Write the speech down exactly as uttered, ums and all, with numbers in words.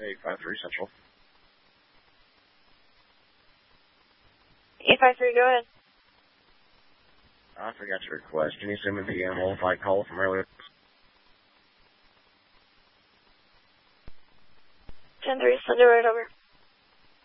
eight five three Central. eight five three, go ahead. I forgot your request. Can you send me the animal if I call from earlier? ten three, send it right over.